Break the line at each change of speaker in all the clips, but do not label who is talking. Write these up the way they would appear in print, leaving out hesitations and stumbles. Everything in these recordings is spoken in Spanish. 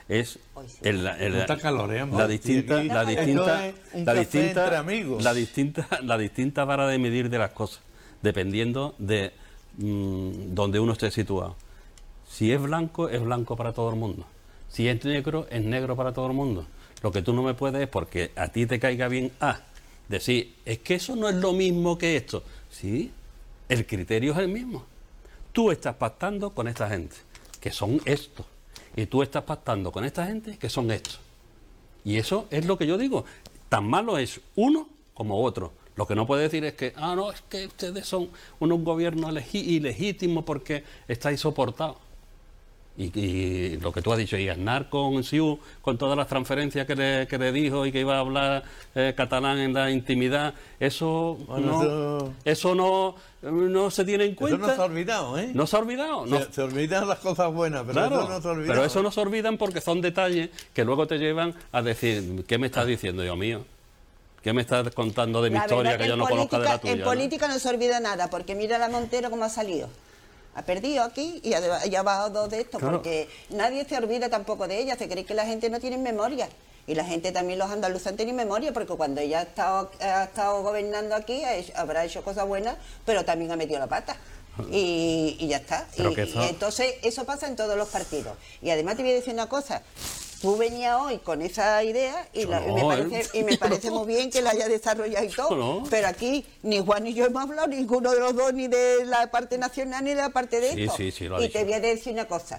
es la distinta vara de medir de las cosas, dependiendo de donde uno esté situado. Si es blanco para todo el mundo. Si es negro para todo el mundo. Lo que tú no me puedes es, porque a ti te caiga bien decir, es que eso no es lo mismo que esto. Sí, el criterio es el mismo. Tú estás pactando con esta gente, que son estos. Y tú estás pactando con esta gente, que son estos. Y eso es lo que yo digo. Tan malo es uno como otro. Lo que no puede decir es que, no, es que ustedes son unos gobiernos ilegítimos porque estáis soportados. Y lo que tú has dicho, y Aznar con Siu, con todas las transferencias que le dijo y que iba a hablar catalán en la intimidad, eso no se tiene en cuenta.
Eso no se ha olvidado, ¿eh?
No se ha olvidado. No.
Se olvidan las cosas buenas, pero
claro,
eso no se olvida.
Pero eso no se olvidan porque son detalles que luego te llevan a decir, ¿qué me estás diciendo, Dios mío? ¿Qué me estás contando de mi historia que yo no conozca de la tuya?
En política no se olvida nada, porque mira la Montero cómo ha salido. Ha perdido aquí y ha bajado 2 de estos, claro. Porque nadie se olvida tampoco de ella. Se cree que la gente no tiene memoria. Y la gente también, los andaluces, han tenido memoria, porque cuando ella ha estado gobernando aquí, habrá hecho cosas buenas, pero también ha metido la pata. Y ya está. Y entonces eso pasa en todos los partidos. Y además te voy a decir una cosa. Tú venías hoy con esa idea y me parece muy bien que la haya desarrollado y todo, pero aquí ni Juan ni yo hemos hablado, ninguno de los dos, ni de la parte nacional ni de la parte de esto.
Sí,
y te voy a decir una cosa,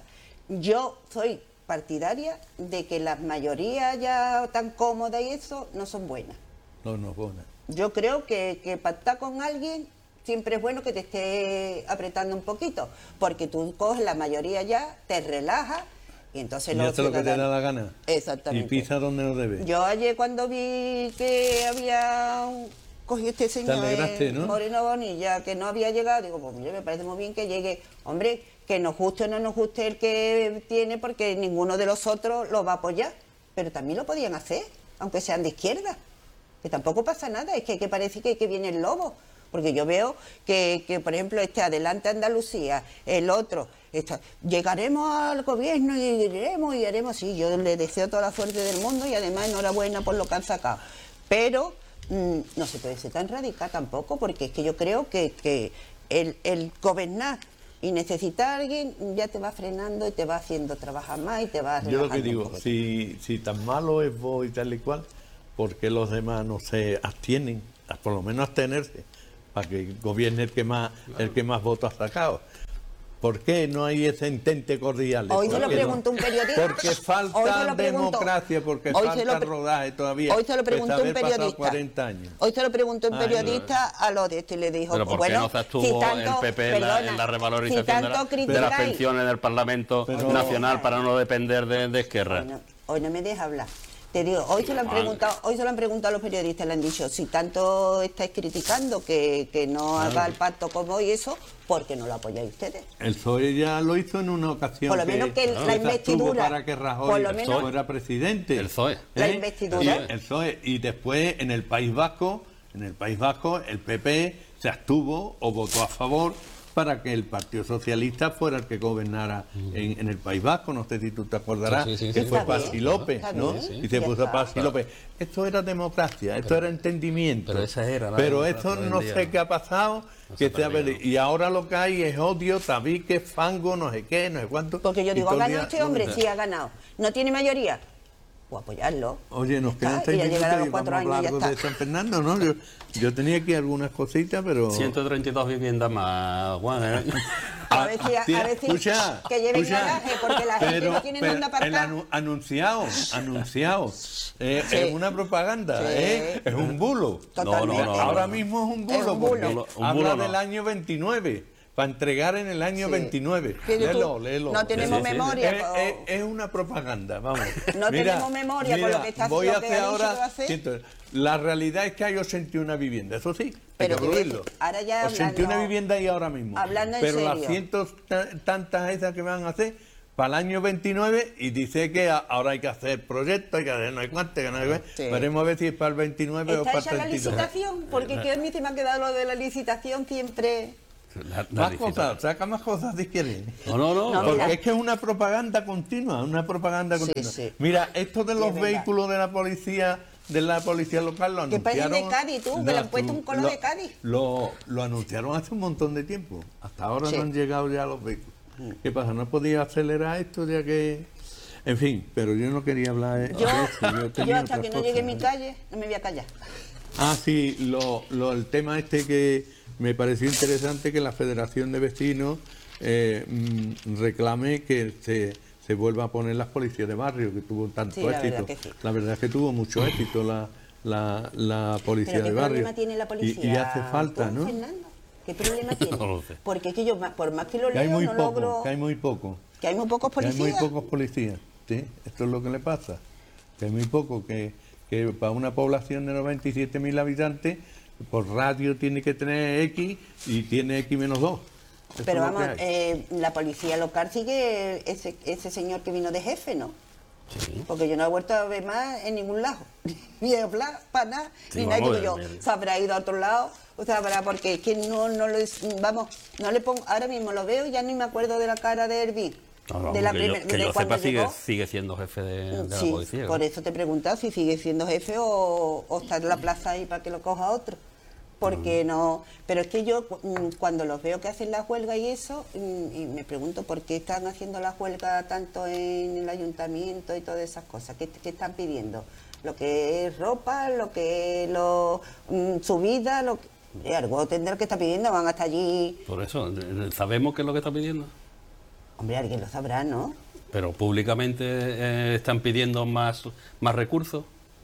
yo soy partidaria de que las mayorías ya tan cómodas y eso no son buenas.
No es buena.
Yo creo que pactar con alguien siempre es bueno que te esté apretando un poquito, porque tú coges la mayoría ya, te relajas. Y entonces
ya hace lo que te da la gana.
Exactamente.
Y pisa donde no debe.
Yo ayer cuando vi que había cogido este señor Moreno Bonilla, que no había llegado, digo, pues mire, me parece muy bien que llegue. Hombre, que nos guste o no nos guste el que tiene, porque ninguno de los otros lo va a apoyar. Pero también lo podían hacer, aunque sean de izquierda. Que tampoco pasa nada, es que parece que viene el lobo. Porque yo veo que, por ejemplo, Adelante Andalucía, el otro, llegaremos al gobierno y haremos, sí, yo le deseo toda la suerte del mundo y además enhorabuena por lo que han sacado. Pero no se puede ser tan radical tampoco, porque es que yo creo que el gobernar y necesitar a alguien ya te va frenando y te va haciendo trabajar más y te va relajando.
Yo lo que digo, si tan malo es vos y tal y cual, ¿por qué los demás no se abstienen? Por lo menos abstenerse, para que gobierne el que más votos ha sacado. ¿Por qué no hay ese intento cordial?
Hoy se lo preguntó un periodista.
Porque falta democracia, porque falta rodaje todavía.
Hoy se lo preguntó un periodista.
40 años.
Hoy se lo preguntó un periodista a lo de esto y le dijo,
pero ¿por qué no se abstuvo el PP en la revalorización de las pensiones del Parlamento Nacional para no depender de Esquerra?
Hoy no me deja hablar. Te digo, hoy se lo han preguntado a los periodistas, le han dicho, si tanto estáis criticando que no haga el pacto como y eso, ¿por qué no lo apoyáis ustedes?
El PSOE ya lo hizo en una ocasión.
Por lo menos que la investidura.
Para que Rajoy fuera presidente.
El PSOE.
La investidura.
El PSOE. Y después en el País Vasco, el PP se abstuvo o votó a favor para que el Partido Socialista fuera el que gobernara en el País Vasco. No sé si tú te acordarás, que fue Patxi López, ¿no? Y se puso Patxi López. Esto era democracia, esto era entendimiento. Pero esto no sé qué ha pasado. Y ahora lo que hay es odio, tabique, fango, no sé qué, no sé cuánto.
Porque yo digo, ha ganado este hombre, sí ha ganado. ¿No tiene mayoría? Pues apoyarlo.
Oye, nos quedan 6 minutos y vamos a hablar de San Fernando, ¿no? Yo tenía aquí algunas cositas, pero...
132 viviendas más, Juan, ¿eh?
A ver si
escucha,
que lleven garaje, porque la gente no tiene dónde aparcar.
Anunciado. Es una propaganda, es un bulo.
Totalmente.
No. Ahora mismo es un bulo, porque habla del año 29. Para entregar en el año 29. Léelo.
No tenemos memoria.
Es una propaganda, vamos.
No tenemos memoria con lo que está
voy a
haciendo.
hacer ahora. La realidad es que hay 81 viviendas, eso sí.
Pero
hay que incluirlo.
Ahora ya
81 viviendas hay ahora mismo.
Hablando en
pero
serio.
las cientos tantas esas que van a hacer para el año 29 y dice que ahora hay que hacer proyectos, hay que hacer no hay cuánto, que no hay cuánto. Veremos a ver si es para el 29 o para el 32.
¿Está hecha la licitación? Porque a mí se me ha quedado lo de la licitación siempre...
Más cosas, saca más cosas si quieres.
No,
porque es que es una propaganda continua,
Sí.
Mira, esto de los vehículos de la policía local lo anunciaron.
Que parecen de Cádiz, tú, que le han puesto un color de Cádiz.
Lo anunciaron hace un montón de tiempo. Hasta ahora no han llegado ya los vehículos. ¿Qué pasa? ¿No podía acelerar esto ya que...? En fin, pero yo no quería hablar de eso.
Yo hasta que no llegue a mi calle, no me voy a callar.
Ah, sí, el tema este que me pareció interesante, que la Federación de Vecinos reclame que se vuelva a poner las policías de barrio, que tuvo tanto éxito. La verdad es que tuvo mucho éxito la policía de barrio.
¿Qué problema tiene la policía?
Y hace falta, ¿no?
Fernando? ¿Qué problema tiene?
No lo sé.
Porque es que yo, por más que lo leo, no logro...
Que hay muy poco.
Que hay muy pocos policías.
Que hay muy pocos policías, ¿sí? Esto es lo que le pasa. Que hay muy poco, que para una población de 97.000 habitantes, por radio tiene que tener X y tiene X menos 2.
Pero vamos, la policía local sigue ese señor que vino de jefe, ¿no?
Sí.
Porque yo no he vuelto a ver más en ningún lado. Ni de hablar para nada.
Sí,
ni nada.
vamos,
Digo yo, se habrá ido a otro lado. O sea, porque es que no le pongo, ahora mismo lo veo y ya ni me acuerdo de la cara de Ervin.
No,
de la
que yo sepa sigue siendo jefe de la policía.
Por eso te he preguntado si sigue siendo jefe o está en la plaza ahí para que lo coja otro. Porque no, pero es que yo cuando los veo que hacen la huelga y eso, y me pregunto por qué están haciendo la huelga tanto en el ayuntamiento y todas esas cosas, ¿qué están pidiendo? Lo que es ropa, lo que es su vida, algo tendrá que estar pidiendo, van hasta allí.
Por eso, ¿sabemos qué es lo que está pidiendo?
Hombre, alguien lo sabrá, ¿no?
Pero públicamente están pidiendo más recursos.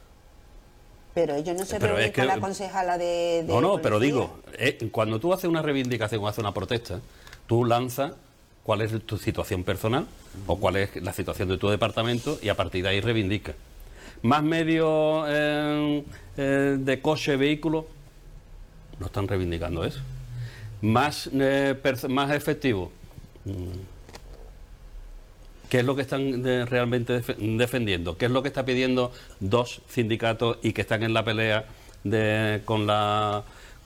Pero ellos no se reúnen con la concejala de
No, pero
policía.
digo, cuando tú haces una reivindicación o haces una protesta, tú lanzas cuál es tu situación personal o cuál es la situación de tu departamento y a partir de ahí reivindicas. Más medios de coche, vehículos, no están reivindicando eso. Más efectivo. ¿Qué es lo que están realmente defendiendo? ¿Qué es lo que está pidiendo dos sindicatos y que están en la pelea con la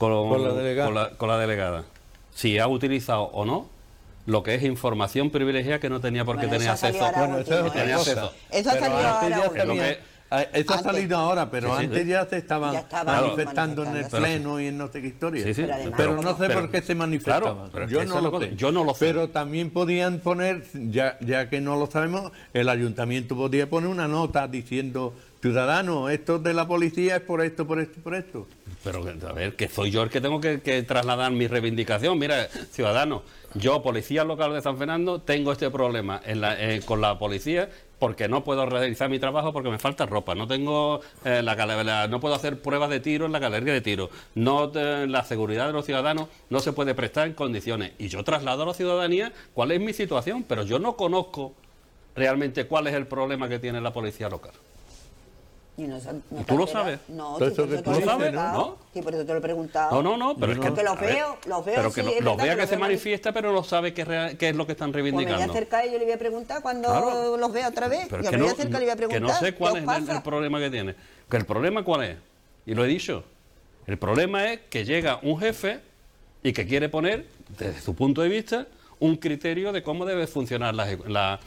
delegada? Si ha utilizado o no lo que es información privilegiada que no tenía por qué tener acceso.
Eso ha salido ahora.
Esto ha salido ahora, pero antes ya se estaban manifestando en el pleno y en no sé qué historia. Pero no sé por qué se manifestaban.
Yo no lo sé.
Pero también podían poner, ya que no lo sabemos, el ayuntamiento podía poner una nota diciendo: ciudadanos, esto de la policía es por esto, por esto, por esto.
Pero, a ver, que soy yo el que tengo que trasladar mi reivindicación. Mira, ciudadanos, yo, policía local de San Fernando, tengo este problema con la policía porque no puedo realizar mi trabajo porque me falta ropa, no tengo no puedo hacer pruebas de tiro en la galería de tiro, la seguridad de los ciudadanos no se puede prestar en condiciones. Y yo traslado a la ciudadanía cuál es mi situación, pero yo no conozco realmente cuál es el problema que tiene la policía local.
¿Y
tú lo sabes?
No,
¿tú
lo
sabes,
no?
Sí, por eso te lo he preguntado.
No, pero es que...
Porque los veo,
pero
sí,
que los vea que se manifiesta, pero no sabe qué es lo que están reivindicando.
Pues me voy a acercar y yo le voy a preguntar cuando los vea otra vez.
Pero
yo me voy a acercar y le voy a preguntar.
Que no sé cuál es el problema que tiene. Que el problema cuál es, y lo he dicho, el problema es que llega un jefe y que quiere poner, desde su punto de vista, un criterio de cómo debe funcionar la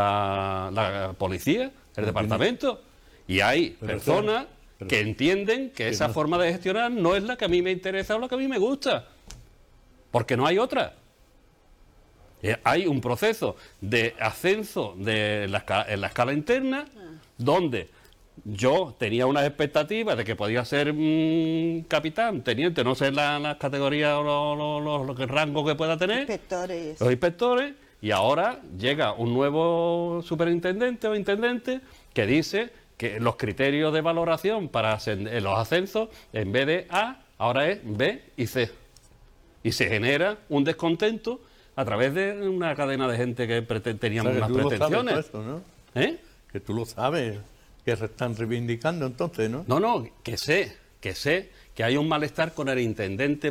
policía, el departamento. Y hay personas que entienden que esa forma de gestionar no es la que a mí me interesa o la que a mí me gusta, porque no hay otra. Hay un proceso de ascenso en la escala interna donde yo tenía unas expectativas de que podía ser capitán, teniente, no sé las categorías o los rangos que pueda tener, los inspectores, y ahora llega un nuevo superintendente o intendente que dice que los criterios de valoración para los ascensos, en vez de A, ahora es B y C. Y se genera un descontento a través de una cadena de gente que teníamos unas pretensiones.
Eso, ¿no? Que tú lo sabes, que se están reivindicando entonces, ¿no?
No, que sé que hay un malestar con el intendente